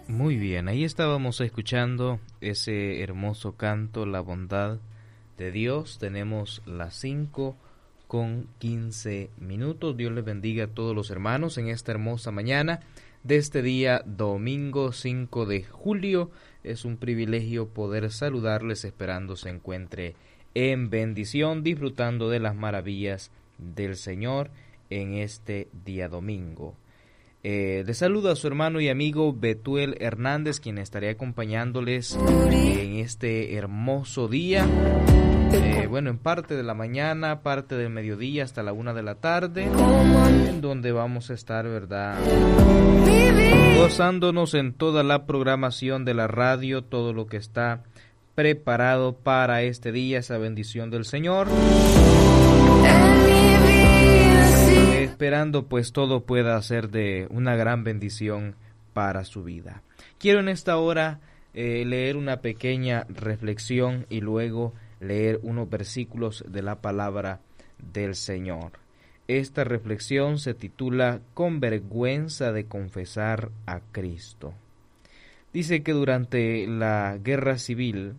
Muy bien, ahí estábamos escuchando ese hermoso canto, La bondad de Dios. Tenemos las 5:15. Dios les bendiga a todos los hermanos en esta hermosa mañana de este día domingo 5 de julio. Es un privilegio poder saludarles, esperando se encuentre en bendición, disfrutando de las maravillas del Señor en este día domingo. Les saluda a su hermano y amigo Betuel Hernández, quien estaré acompañándoles en este hermoso día. En parte de la mañana, parte del mediodía hasta la 1 de la tarde, en donde vamos a estar, ¿verdad?, gozándonos en toda la programación de la radio, todo lo que está preparado para este día, esa bendición del Señor. Esperando pues todo pueda ser de una gran bendición para su vida. Quiero en esta hora leer una pequeña reflexión y luego leer unos versículos de la palabra del Señor. Esta reflexión se titula Con vergüenza de confesar a Cristo. Dice que durante la guerra civil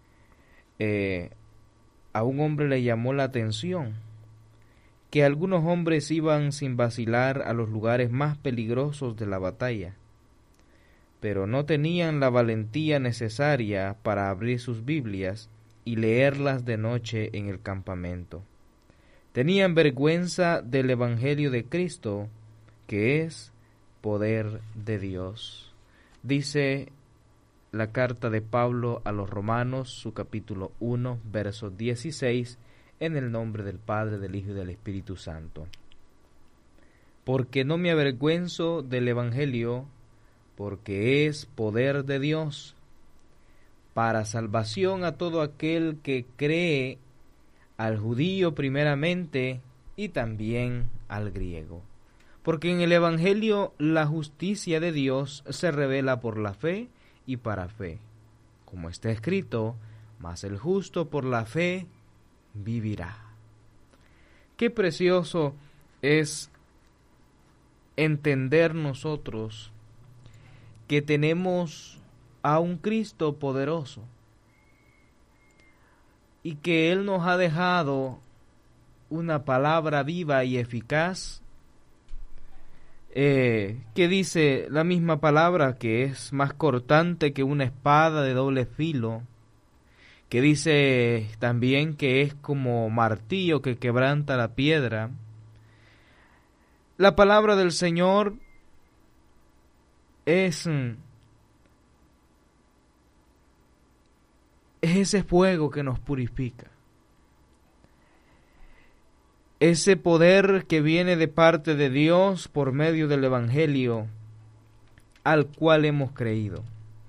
a un hombre le llamó la atención que algunos hombres iban sin vacilar a los lugares más peligrosos de la batalla, pero no tenían la valentía necesaria para abrir sus Biblias y leerlas de noche en el campamento. Tenían vergüenza del Evangelio de Cristo, que es poder de Dios. Dice la carta de Pablo a los Romanos, su capítulo 1, verso 16, en el nombre del Padre, del Hijo y del Espíritu Santo. Porque no me avergüenzo del Evangelio, porque es poder de Dios, para salvación a todo aquel que cree, al judío primeramente y también al griego. Porque en el Evangelio la justicia de Dios se revela por la fe y para fe. Como está escrito, mas el justo por la fe vivirá. Qué precioso es entender nosotros que tenemos a un Cristo poderoso y que Él nos ha dejado una palabra viva y eficaz, que dice la misma palabra que es más cortante que una espada de doble filo, que dice también que es como martillo que quebranta la piedra. La palabra del Señor es ese fuego que nos purifica, ese poder que viene de parte de Dios por medio del Evangelio al cual hemos creído.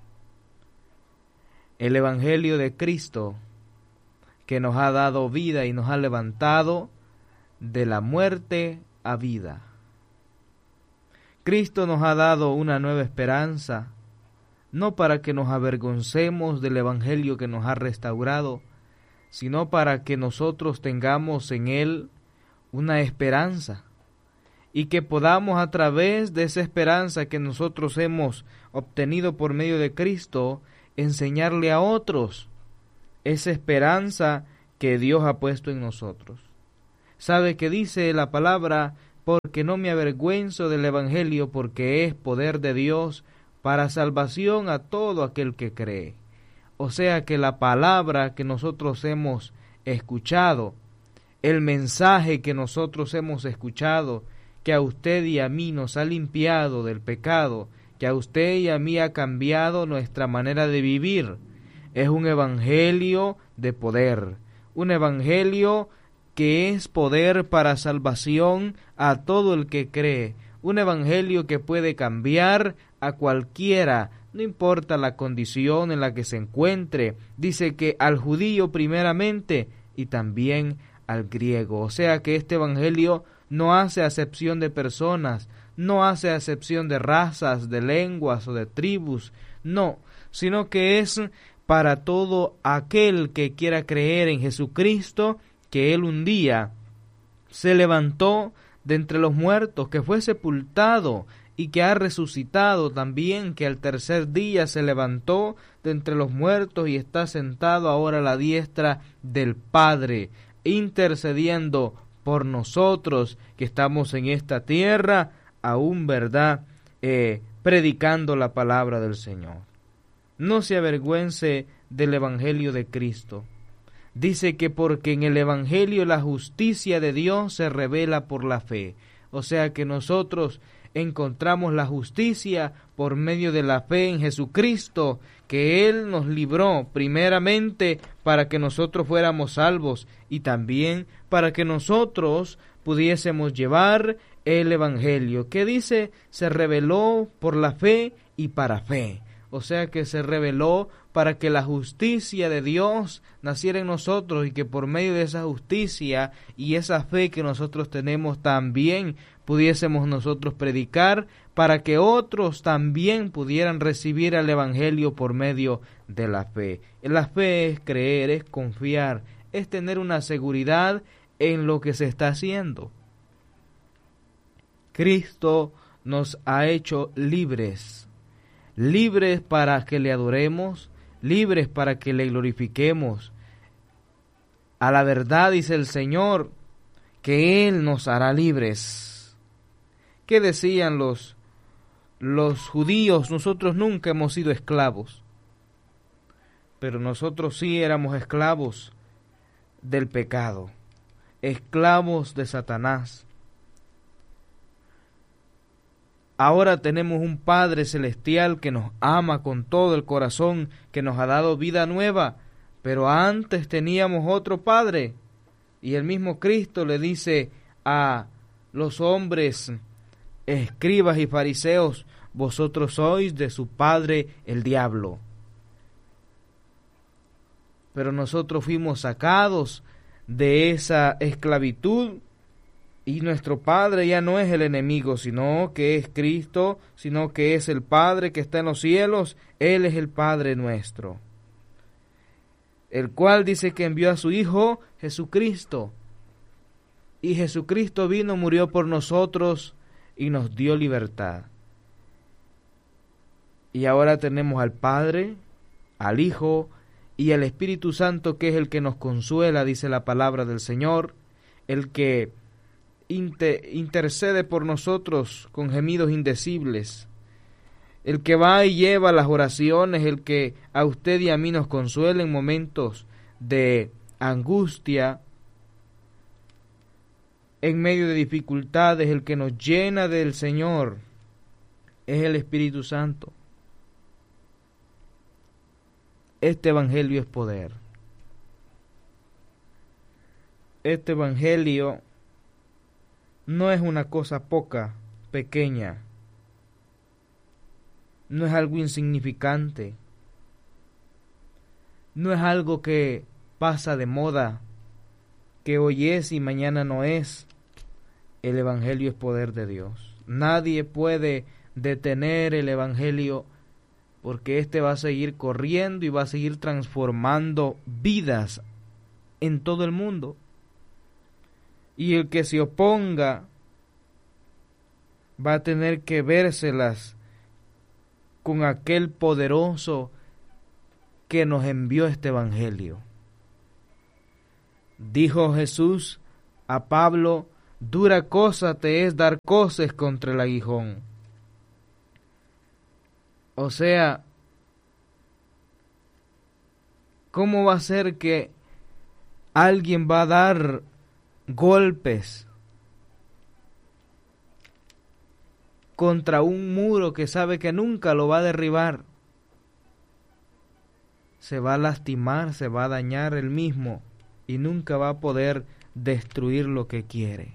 El Evangelio de Cristo, que nos ha dado vida y nos ha levantado de la muerte a vida. Cristo nos ha dado una nueva esperanza, no para que nos avergoncemos del Evangelio que nos ha restaurado, sino para que nosotros tengamos en Él una esperanza, y que podamos, a través de esa esperanza que nosotros hemos obtenido por medio de Cristo, enseñarle a otros esa esperanza que Dios ha puesto en nosotros. ¿Sabe qué dice la palabra? Porque no me avergüenzo del Evangelio, porque es poder de Dios para salvación a todo aquel que cree. O sea que la palabra que nosotros hemos escuchado, el mensaje que nosotros hemos escuchado, que a usted y a mí nos ha limpiado del pecado, que a usted y a mí ha cambiado nuestra manera de vivir, es un evangelio de poder, un evangelio que es poder para salvación a todo el que cree, un evangelio que puede cambiar a cualquiera, no importa la condición en la que se encuentre. Dice que al judío primeramente y también al griego, o sea que este evangelio no hace acepción de personas, no hace acepción de razas, de lenguas o de tribus, no, sino que es para todo aquel que quiera creer en Jesucristo, que Él un día se levantó de entre los muertos, que fue sepultado y que ha resucitado también, que al tercer día se levantó de entre los muertos y está sentado ahora a la diestra del Padre, intercediendo por nosotros que estamos en esta tierra, aún, ¿verdad?, predicando la palabra del Señor. No se avergüence del Evangelio de Cristo. Dice que porque en el Evangelio la justicia de Dios se revela por la fe. O sea que nosotros encontramos la justicia por medio de la fe en Jesucristo, que Él nos libró primeramente para que nosotros fuéramos salvos y también para que nosotros pudiésemos llevar el Evangelio, que dice se reveló por la fe y para fe. O sea que se reveló para que la justicia de Dios naciera en nosotros y que por medio de esa justicia y esa fe que nosotros tenemos también pudiésemos nosotros predicar para que otros también pudieran recibir el Evangelio por medio de la fe. La fe es creer, es confiar, es tener una seguridad en lo que se está haciendo. Cristo nos ha hecho libres, libres para que le adoremos, libres para que le glorifiquemos. A la verdad dice el Señor que Él nos hará libres. ¿Qué decían los judíos? Nosotros nunca hemos sido esclavos, pero nosotros sí éramos esclavos del pecado, esclavos de Satanás. Ahora tenemos un Padre celestial que nos ama con todo el corazón, que nos ha dado vida nueva, pero antes teníamos otro Padre. Y el mismo Cristo le dice a los hombres, escribas y fariseos, vosotros sois de su padre el diablo. Pero nosotros fuimos sacados de esa esclavitud y nuestro Padre ya no es el enemigo, sino que es Cristo, sino que es el Padre que está en los cielos. Él es el Padre nuestro, el cual dice que envió a su Hijo Jesucristo. Y Jesucristo vino, murió por nosotros y nos dio libertad. Y ahora tenemos al Padre, al Hijo y al Espíritu Santo, que es el que nos consuela, dice la palabra del Señor, el que intercede por nosotros con gemidos indecibles, el que va y lleva las oraciones, el que a usted y a mí nos consuela en momentos de angustia, en medio de dificultades, el que nos llena del Señor, es el Espíritu Santo. Este Evangelio es poder. Este Evangelio no es una cosa poca, pequeña. No es algo insignificante. No es algo que pasa de moda, que hoy es y mañana no es. El Evangelio es poder de Dios. Nadie puede detener el Evangelio, porque este va a seguir corriendo y va a seguir transformando vidas en todo el mundo. Y el que se oponga va a tener que vérselas con aquel poderoso que nos envió este Evangelio. Dijo Jesús a Pablo, dura cosa te es dar coces contra el aguijón. O sea, ¿cómo va a ser que alguien va a dar golpes contra un muro que sabe que nunca lo va a derribar? Se va a lastimar, se va a dañar él mismo y nunca va a poder destruir lo que quiere.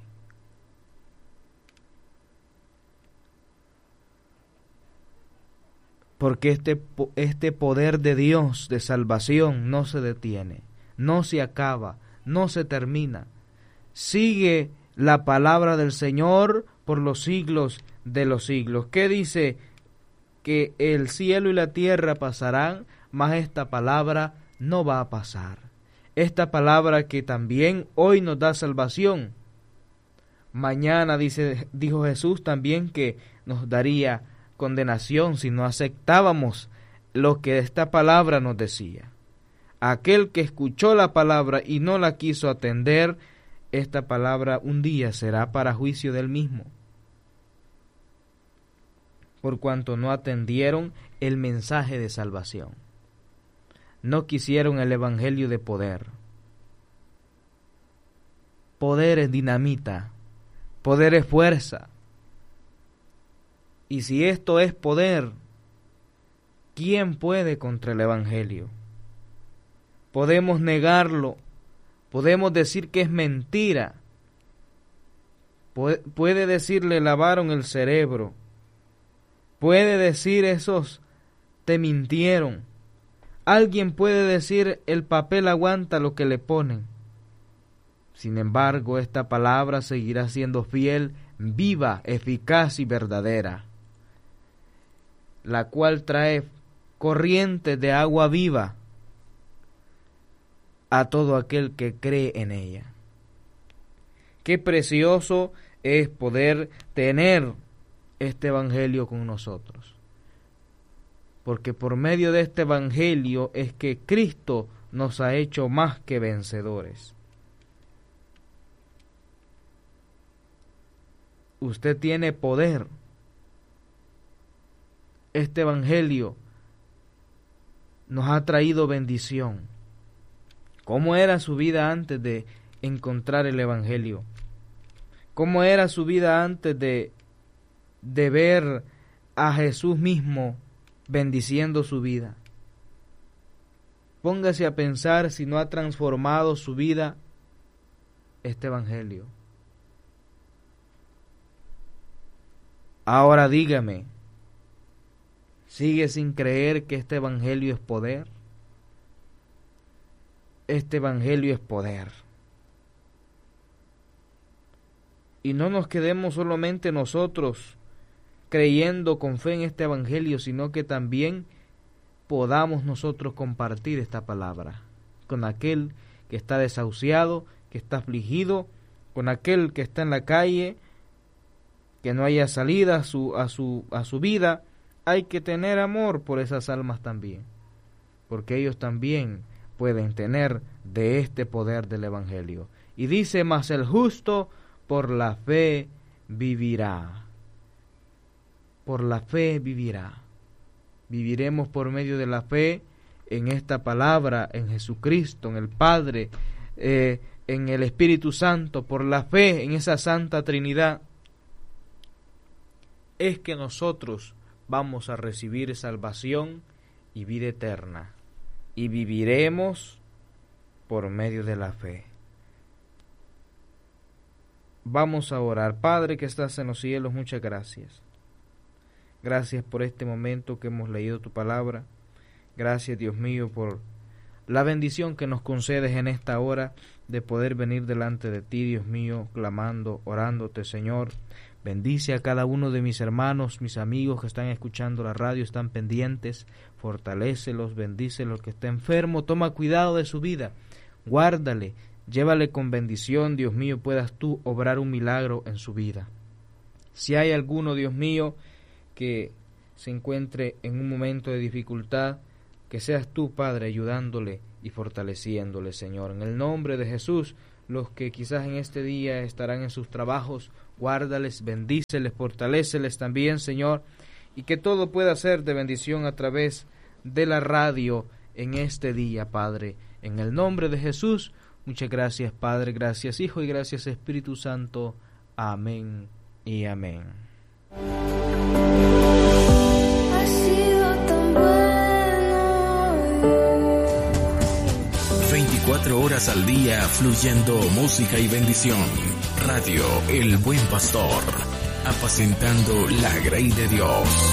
Porque este poder de Dios de salvación no se detiene, no se acaba, no se termina. Sigue la palabra del Señor por los siglos de los siglos. ¿Qué dice? Que el cielo y la tierra pasarán, mas esta palabra no va a pasar. Esta palabra que también hoy nos da salvación Mañana dijo Jesús también que nos daría condenación si no aceptábamos lo que esta palabra nos decía. Aquel que escuchó la palabra y no la quiso atender, esta palabra un día será para juicio del mismo, por cuanto no atendieron el mensaje de salvación. No quisieron el evangelio de poder. Poder es dinamita, poder es fuerza. Y si esto es poder, ¿quién puede contra el evangelio? Podemos negarlo, podemos decir que es mentira, puede decir le lavaron el cerebro, puede decir esos te mintieron, alguien puede decir el papel aguanta lo que le ponen. Sin embargo, esta palabra seguirá siendo fiel, viva, eficaz y verdadera, la cual trae corrientes de agua viva a todo aquel que cree en ella. Qué precioso es poder tener este evangelio con nosotros, porque por medio de este evangelio es que Cristo nos ha hecho más que vencedores. Usted tiene poder. Este evangelio nos ha traído bendición. ¿Cómo era su vida antes de encontrar el evangelio? ¿Cómo era su vida antes de ver a Jesús mismo bendiciendo su vida? Póngase a pensar si no ha transformado su vida este evangelio. Ahora dígame, ¿sigue sin creer que este evangelio es poder? Este evangelio es poder. Y no nos quedemos solamente nosotros creyendo con fe en este evangelio, sino que también podamos nosotros compartir esta palabra con aquel que está desahuciado, que está afligido, con aquel que está en la calle, que no haya salida a su vida. Hay que tener amor por esas almas también, porque ellos también pueden tener de este poder del evangelio. Y dice, mas el justo por la fe vivirá. Por la fe vivirá. Viviremos por medio de la fe en esta palabra, en Jesucristo, en el Padre, en el Espíritu Santo, por la fe en esa Santa Trinidad. Es que nosotros vamos a recibir salvación y vida eterna, y viviremos por medio de la fe. Vamos a orar. Padre que estás en los cielos, muchas gracias. Gracias por este momento que hemos leído tu palabra. Gracias, Dios mío, por la bendición que nos concedes en esta hora de poder venir delante de ti, Dios mío, clamando, orándote, Señor. Bendice a cada uno de mis hermanos, mis amigos que están escuchando la radio, están pendientes. Fortalécelos, bendícelos, que está enfermo, toma cuidado de su vida, guárdale, llévale con bendición, Dios mío, puedas tú obrar un milagro en su vida. Si hay alguno, Dios mío, que se encuentre en un momento de dificultad, que seas tú, Padre, ayudándole y fortaleciéndole, Señor. En el nombre de Jesús, los que quizás en este día estarán en sus trabajos, guárdales, bendíceles, fortaléceles también, Señor, y que todo pueda ser de bendición a través de la radio en este día, Padre. En el nombre de Jesús, muchas gracias, Padre, gracias, Hijo, y gracias, Espíritu Santo. Amén y amén. Ha sido tan bueno. 24 horas al día fluyendo música y bendición. Radio El Buen Pastor, apacentando la grey de Dios.